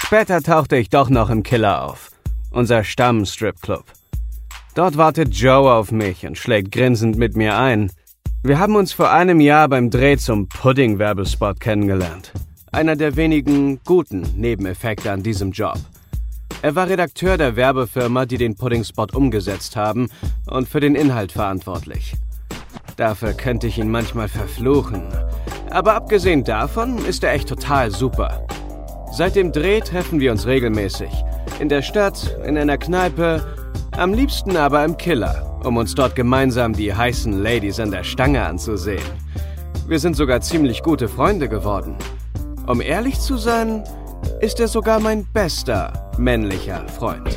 Später tauchte ich doch noch im Killer auf. Unser Stamm-Stripclub. Dort wartet Joe auf mich und schlägt grinsend mit mir ein. Wir haben uns vor einem Jahr beim Dreh zum Pudding-Werbespot kennengelernt. Einer der wenigen guten Nebeneffekte an diesem Job. Er war Redakteur der Werbefirma, die den Pudding-Spot umgesetzt haben und für den Inhalt verantwortlich. Dafür könnte ich ihn manchmal verfluchen. Aber abgesehen davon ist er echt total super. Seit dem Dreh treffen wir uns regelmäßig. In der Stadt, in einer Kneipe, am liebsten aber im Killer, um uns dort gemeinsam die heißen Ladies an der Stange anzusehen. Wir sind sogar ziemlich gute Freunde geworden. Um ehrlich zu sein, ist er sogar mein bester männlicher Freund.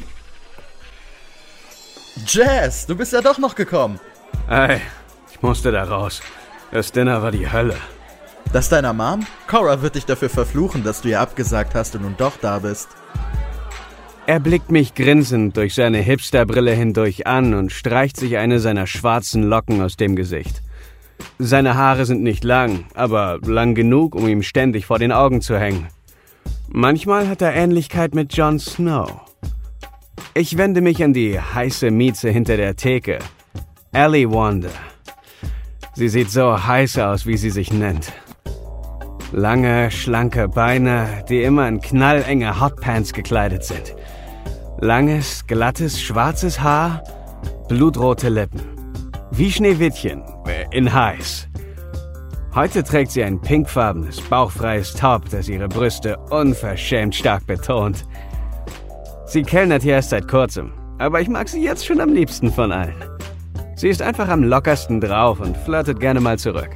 Jazz, du bist ja doch noch gekommen. Ey, ich musste da raus. Das Dinner war die Hölle. Das deiner Mom? Cora wird dich dafür verfluchen, dass du ihr abgesagt hast und nun doch da bist. Er blickt mich grinsend durch seine Hipsterbrille hindurch an und streicht sich eine seiner schwarzen Locken aus dem Gesicht. Seine Haare sind nicht lang, aber lang genug, um ihm ständig vor den Augen zu hängen. Manchmal hat er Ähnlichkeit mit Jon Snow. Ich wende mich an die heiße Mieze hinter der Theke. Ellie Wanda. Sie sieht so heiß aus, wie sie sich nennt. Lange, schlanke Beine, die immer in knallenge Hotpants gekleidet sind. Langes, glattes, schwarzes Haar, blutrote Lippen. Wie Schneewittchen, in heiß. Heute trägt sie ein pinkfarbenes, bauchfreies Top, das ihre Brüste unverschämt stark betont. Sie kellnert hier erst seit kurzem, aber ich mag sie jetzt schon am liebsten von allen. Sie ist einfach am lockersten drauf und flirtet gerne mal zurück.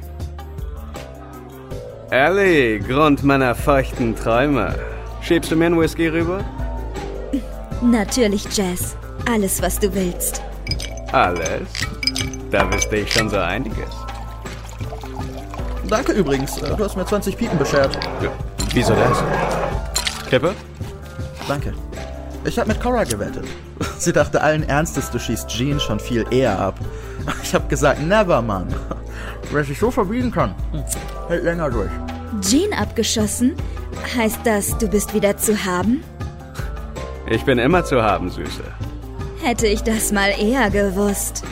Ellie, Grund meiner feuchten Träume. Schiebst du mir einen Whisky rüber? Natürlich, Jazz. Alles, was du willst. Alles? Da wüsste ich schon so einiges. Danke übrigens, du hast mir 20 Piepen beschert. Ja. Wieso das? Kippe? Danke. Ich habe mit Cora gewettet. Sie dachte allen Ernstes, du schießt Jean schon viel eher ab. Ich habe gesagt, never, Mann. Wer sich so verbiegen kann, hält länger durch. Jean abgeschossen? Heißt das, du bist wieder zu haben? Ich bin immer zu haben, Süße. Hätte ich das mal eher gewusst.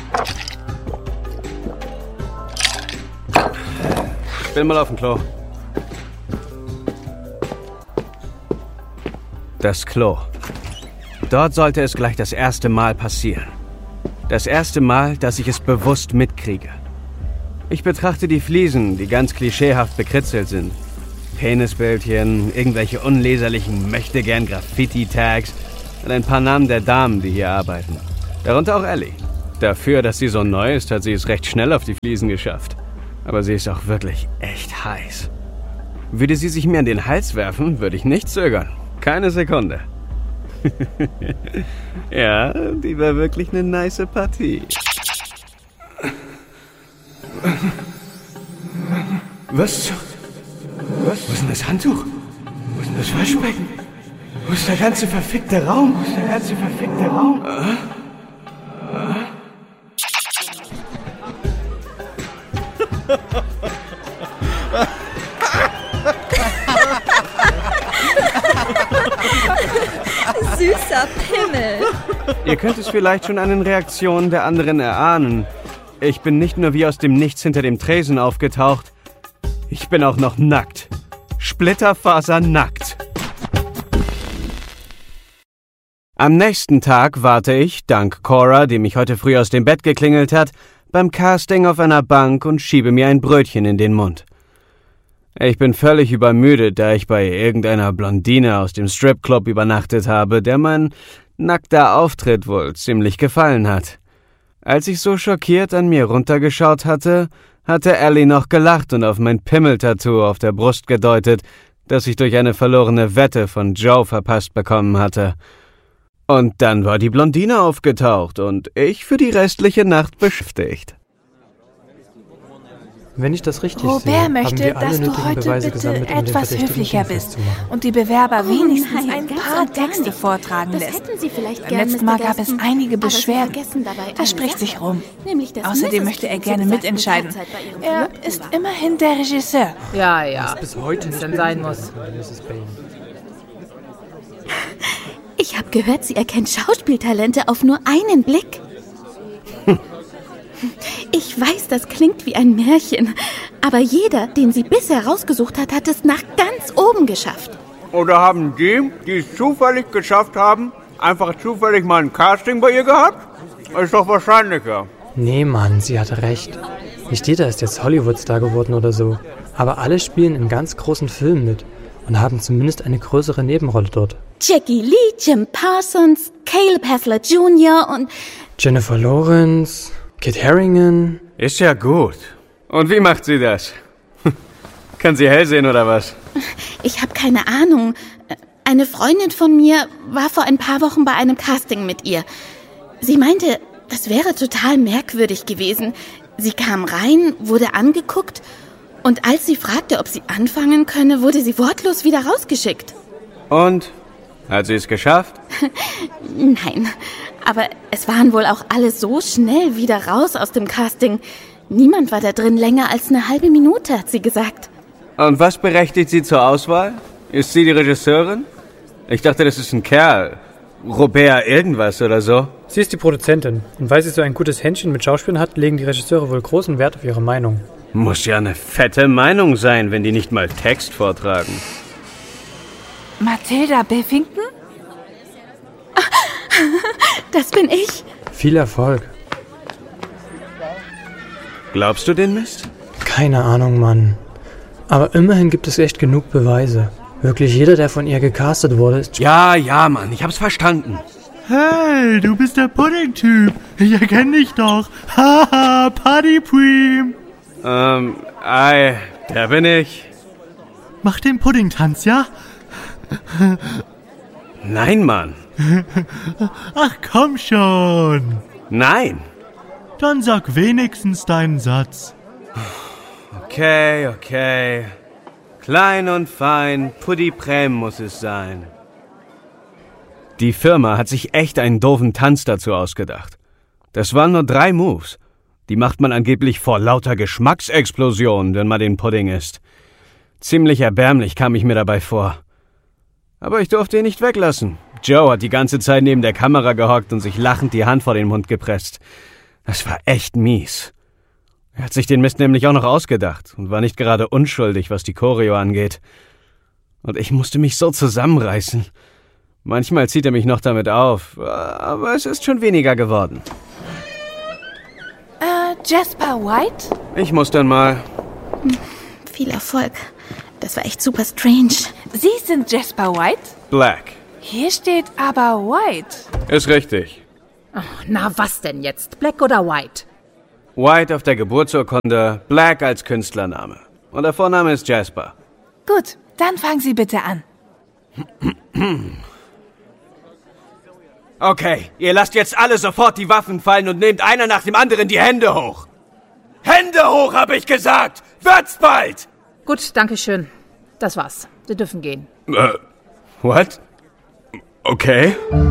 Ich bin mal auf dem Klo. Das Klo. Dort sollte es gleich das erste Mal passieren. Das erste Mal, dass ich es bewusst mitkriege. Ich betrachte die Fliesen, die ganz klischeehaft bekritzelt sind. Penisbildchen, irgendwelche unleserlichen Möchtegern-Graffiti-Tags und ein paar Namen der Damen, die hier arbeiten. Darunter auch Ellie. Dafür, dass sie so neu ist, hat sie es recht schnell auf die Fliesen geschafft. Aber sie ist auch wirklich echt heiß. Würde sie sich mir an den Hals werfen, würde ich nicht zögern. Keine Sekunde. Ja, die war wirklich eine nice Partie. Was? Wo ist denn das Handtuch? Wo ist denn das Waschbecken? Wo ist der ganze verfickte Raum? Süßer Pimmel. Ihr könnt es vielleicht schon an den Reaktionen der anderen erahnen. Ich bin nicht nur wie aus dem Nichts hinter dem Tresen aufgetaucht, ich bin auch noch nackt. Splitterfasernackt. Am nächsten Tag warte ich, dank Cora, die mich heute früh aus dem Bett geklingelt hat, beim Casting auf einer Bank und schiebe mir ein Brötchen in den Mund. Ich bin völlig übermüdet, da ich bei irgendeiner Blondine aus dem Stripclub übernachtet habe, der mein nackter Auftritt wohl ziemlich gefallen hat. Als ich so schockiert an mir runtergeschaut hatte, hatte Ellie noch gelacht und auf mein Pimmeltattoo auf der Brust gedeutet, das ich durch eine verlorene Wette von Joe verpasst bekommen hatte. Und dann war die Blondine aufgetaucht und ich für die restliche Nacht beschäftigt. Wenn ich das richtig Robert sehe, möchte, haben wir alle dass du nötigen heute Beweise bitte gesammelt, um den etwas Verdächtigen höflicher dingfest bist zu machen. und die Bewerber wenigstens nein, ein ganz paar und gar Texte nicht. vortragen Das lässt. hätten Sie vielleicht Beim gern, letzten Mr. Mal gab es Gaston, einige aber Sie Beschwerden. vergessen dabei Das eine spricht Sache, sich rum. nämlich das Außerdem Mrs. möchte er King gerne zu mitentscheiden. besagten Zeit bei ihrem Er Verlobten ist war. immerhin der Regisseur. Ja, Bis heute was nicht denn sein muss. Mrs. Bain. Ich habe gehört, sie erkennt Schauspieltalente auf nur einen Blick. Ich weiß, das klingt wie ein Märchen, aber jeder, den sie bisher rausgesucht hat, hat es nach ganz oben geschafft. Oder haben die es zufällig geschafft haben, einfach zufällig mal ein Casting bei ihr gehabt? Ist doch wahrscheinlicher. Nee, Mann, sie hatte recht. Nicht jeder ist jetzt Hollywood-Star geworden oder so. Aber alle spielen in ganz großen Filmen mit und haben zumindest eine größere Nebenrolle dort. Jackie Lee, Jim Parsons, Caleb Heffler Jr. und Jennifer Lawrence, Kit Harington. Ist ja gut. Und wie macht sie das? Kann sie hell sehen oder was? Ich habe keine Ahnung. Eine Freundin von mir war vor ein paar Wochen bei einem Casting mit ihr. Sie meinte, das wäre total merkwürdig gewesen. Sie kam rein, wurde angeguckt und als sie fragte, ob sie anfangen könne, wurde sie wortlos wieder rausgeschickt. Und? Hat sie es geschafft? Nein, aber es waren wohl auch alle so schnell wieder raus aus dem Casting. Niemand war da drin länger als eine halbe Minute, hat sie gesagt. Und was berechtigt sie zur Auswahl? Ist sie die Regisseurin? Ich dachte, das ist ein Kerl. Robert irgendwas oder so. Sie ist die Produzentin. Und weil sie so ein gutes Händchen mit Schauspielern hat, legen die Regisseure wohl großen Wert auf ihre Meinung. Muss ja eine fette Meinung sein, wenn die nicht mal Text vortragen. Matilda Biffington? Das bin ich. Viel Erfolg. Glaubst du den Mist? Keine Ahnung, Mann. Aber immerhin gibt es echt genug Beweise. Wirklich jeder, der von ihr gecastet wurde, ist... Ja, Mann, ich hab's verstanden. Hey, du bist der Pudding-Typ. Ich erkenne dich doch. Haha, Party-Preem. Der bin ich. Mach den Pudding-Tanz, ja? Nein, Mann. Ach, komm schon. Nein. Dann sag wenigstens deinen Satz. Okay. Klein und fein, Puddi-Prem muss es sein. Die Firma hat sich echt einen doofen Tanz dazu ausgedacht. Das waren nur 3 Moves. Die macht man angeblich vor lauter Geschmacksexplosion, wenn man den Pudding isst. Ziemlich erbärmlich kam ich mir dabei vor. Aber ich durfte ihn nicht weglassen. Joe hat die ganze Zeit neben der Kamera gehockt und sich lachend die Hand vor den Mund gepresst. Das war echt mies. Er hat sich den Mist nämlich auch noch ausgedacht und war nicht gerade unschuldig, was die Choreo angeht. Und ich musste mich so zusammenreißen. Manchmal zieht er mich noch damit auf, aber es ist schon weniger geworden. Jasper White? Ich muss dann mal. Viel Erfolg. Das war echt super strange. Sie sind Jasper White? Black. Hier steht aber White. Ist richtig. Na, was denn jetzt? Black oder White? White auf der Geburtsurkunde, Black als Künstlername. Und der Vorname ist Jasper. Gut, dann fangen Sie bitte an. Okay, ihr lasst jetzt alle sofort die Waffen fallen und nehmt einer nach dem anderen die Hände hoch. Hände hoch, hab ich gesagt! Wird's bald! Gut, danke schön. Das war's. Sie dürfen gehen. What? Okay.